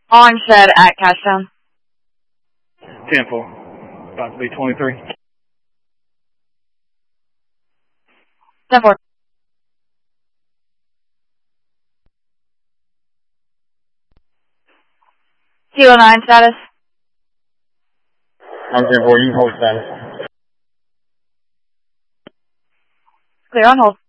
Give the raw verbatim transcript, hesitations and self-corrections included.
Orange said at Cashtown. ten four. About to be twenty-three. ten four. Kilo nine status. I'm ten four, you can hold status. Clear on hold.